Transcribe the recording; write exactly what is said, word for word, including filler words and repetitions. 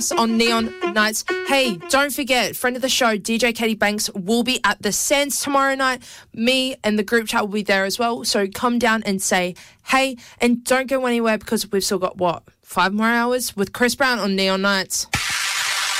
on Neon Nights. Hey, don't forget, friend of the show, D J Katie Banks, will be at the Sands tomorrow night. Me and the group chat will be there as well. So come down and say hey, and don't go anywhere because we've still got, what, five more hours with Chris Brown on Neon Nights.